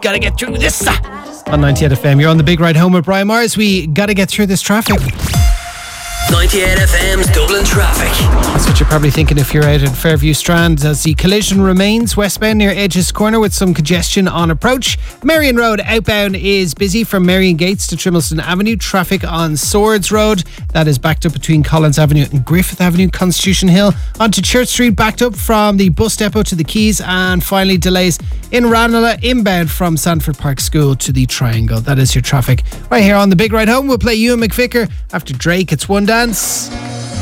gotta get through this. On 98 FM, you're on the big ride home with Brian Myers. We gotta get through this traffic. 98 FM's Dublin traffic. That's what you're probably thinking if you're out at Fairview Strand, as the collision remains westbound near Edges Corner with some congestion on approach. Marion Road outbound is busy from Marion Gates to Trimbleston Avenue. Traffic on Swords Road, that is backed up between Collins Avenue and Griffith Avenue. Constitution Hill onto Church Street, backed up from the bus depot to the Quays. And finally delays in Ranelagh inbound from Sandford Park School to the Triangle. That is your traffic right here on the big ride home. We'll play Ewan McVicker after Drake. It's One Dance.